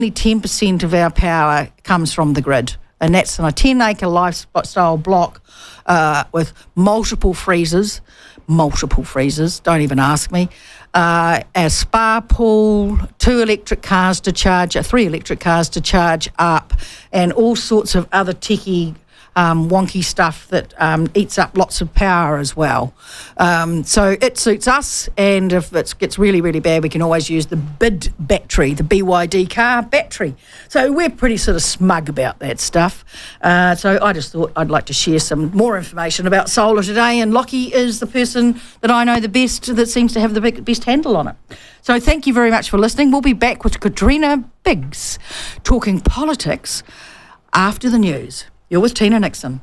Only 10% of our power comes from the grid, and that's in a 10-acre lifestyle block with multiple freezers, don't even ask me, a spa pool, 3 electric cars to charge up, and all sorts of other techie wonky stuff that eats up lots of power as well. So it suits us, and if it gets really, really bad, we can always use the BID battery, the BYD car battery. So we're pretty sort of smug about that stuff. So I just thought I'd like to share some more information about solar today, and Lockie is the person that I know the best that seems to have the best handle on it. So thank you very much for listening. We'll be back with Katrina Biggs talking politics after the news. You're with Tina Nixon.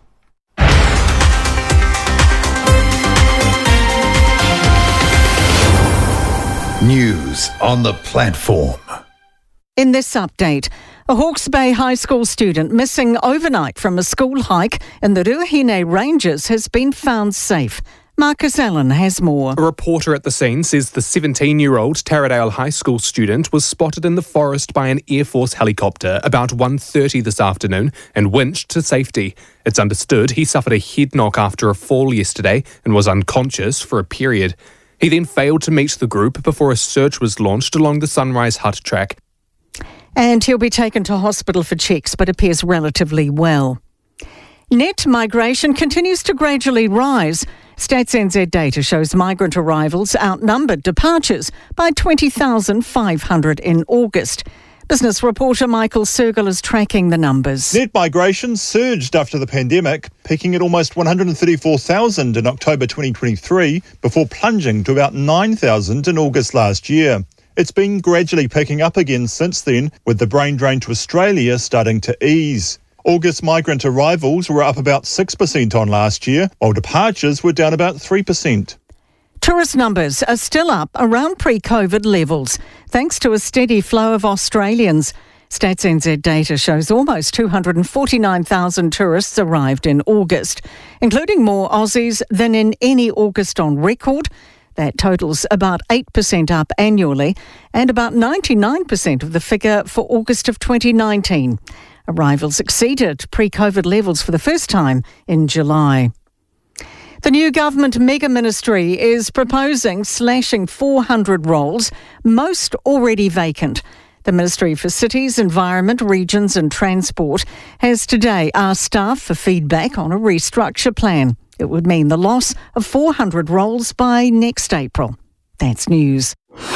News on the platform. In this update, a Hawke's Bay High School student missing overnight from a school hike in the Ruahine Ranges has been found safe. Marcus Allen has more. A reporter at the scene says the 17-year-old Taradale High School student was spotted in the forest by an Air Force helicopter about 1:30 this afternoon and winched to safety. It's understood he suffered a head knock after a fall yesterday and was unconscious for a period. He then failed to meet the group before a search was launched along the Sunrise Hut track. And he'll be taken to hospital for checks, but appears relatively well. Net migration continues to gradually rise. Stats NZ data shows migrant arrivals outnumbered departures by 20,500 in August. Business reporter Michael Sergel is tracking the numbers. Net migration surged after the pandemic, peaking at almost 134,000 in October 2023 before plunging to about 9,000 in August last year. It's been gradually picking up again since then, with the brain drain to Australia starting to ease. August migrant arrivals were up about 6% on last year, while departures were down about 3%. Tourist numbers are still up around pre-COVID levels, thanks to a steady flow of Australians. Stats NZ data shows almost 249,000 tourists arrived in August, including more Aussies than in any August on record. That totals about 8% up annually and about 99% of the figure for August of 2019. Arrivals exceeded pre-COVID levels for the first time in July. The new government mega ministry is proposing slashing 400 roles, most already vacant. The Ministry for Cities, Environment, Regions and Transport has today asked staff for feedback on a restructure plan. It would mean the loss of 400 roles by next April. That's news.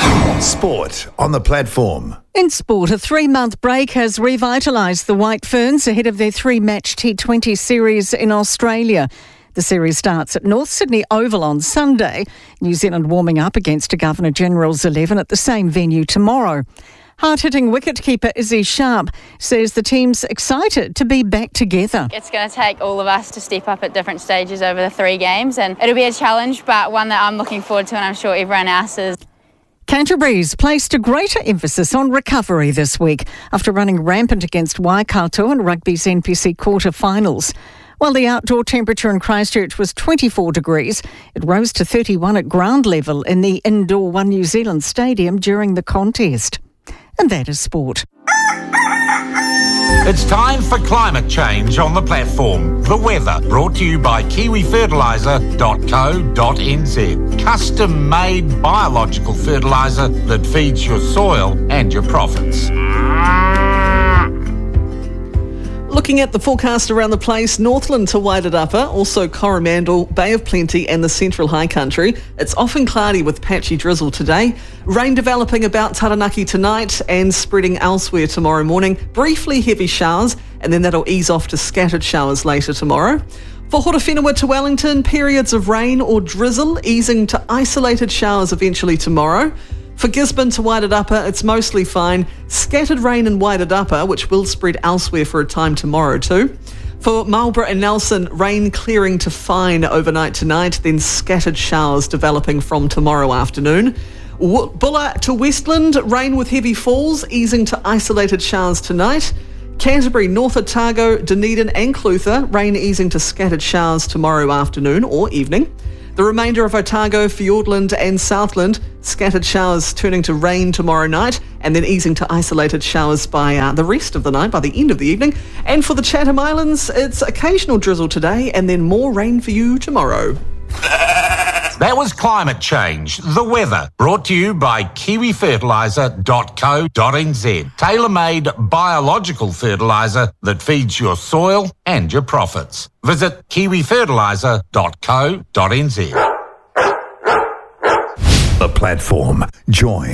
Sport on the platform. In sport, a 3-month break has revitalised the White Ferns ahead of their 3-match T20 series in Australia. The series starts at North Sydney Oval on Sunday. New Zealand warming up against a Governor-General's 11 at the same venue tomorrow. Hard-hitting wicketkeeper Izzy Sharp says the team's excited to be back together. It's going to take all of us to step up at different stages over the 3 games, and it'll be a challenge, but one that I'm looking forward to, and I'm sure everyone else is. Canterbury's placed a greater emphasis on recovery this week after running rampant against Waikato in rugby's NPC quarter-finals. While the outdoor temperature in Christchurch was 24 degrees, it rose to 31 at ground level in the indoor One New Zealand Stadium during the contest. And that is sport. It's time for climate change on the platform. The weather, brought to you by kiwifertiliser.co.nz. Custom-made biological fertiliser that feeds your soil and your profits. Looking at the forecast around the place, Northland to Wairarapa, also Coromandel, Bay of Plenty and the Central High Country. It's often cloudy with patchy drizzle today. Rain developing about Taranaki tonight and spreading elsewhere tomorrow morning. Briefly heavy showers, and then that'll ease off to scattered showers later tomorrow. For Horowhenua to Wellington, periods of rain or drizzle, easing to isolated showers eventually tomorrow. For Gisborne to Wairarapa, it's mostly fine. Scattered rain in Wairarapa, which will spread elsewhere for a time tomorrow too. For Marlborough and Nelson, rain clearing to fine overnight tonight, then scattered showers developing from tomorrow afternoon. Bulla to Westland, rain with heavy falls, easing to isolated showers tonight. Canterbury, North Otago, Dunedin and Clutha, rain easing to scattered showers tomorrow afternoon or evening. The remainder of Otago, Fiordland and Southland, scattered showers turning to rain tomorrow night. and then easing to isolated showers by the rest of the night, by the end of the evening. And for the Chatham Islands, it's occasional drizzle today and then more rain for you tomorrow. That was Climate Change, the weather, brought to you by kiwifertiliser.co.nz. Tailor-made biological fertiliser that feeds your soil and your profits. Visit kiwifertiliser.co.nz. The Platform. Join